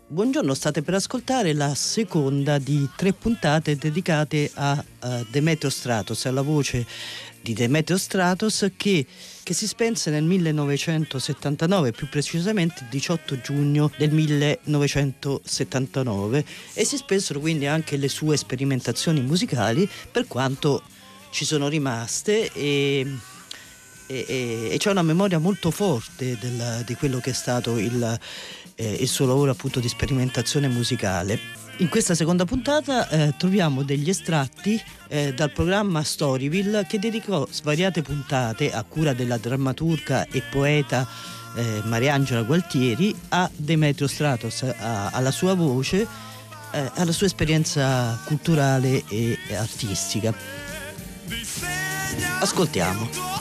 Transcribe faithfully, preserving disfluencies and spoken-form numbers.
Buongiorno, state per ascoltare la seconda di tre puntate dedicate a, a Demetrio Stratos, alla voce di Demetrio Stratos che, che si spense nel millenovecentosettantanove, più precisamente il diciotto giugno del millenovecentosettantanove, e si spensero quindi anche le sue sperimentazioni musicali, per quanto ci sono rimaste, e, e, e, e c'è una memoria molto forte del, di quello che è stato il Eh, il suo lavoro appunto di sperimentazione musicale. In questa seconda puntata eh, troviamo degli estratti eh, dal programma Storyville, che dedicò svariate puntate a cura della drammaturga e poeta eh, Mariangela Gualtieri a Demetrio Stratos, a, alla sua voce, eh, alla sua esperienza culturale e artistica. Ascoltiamo.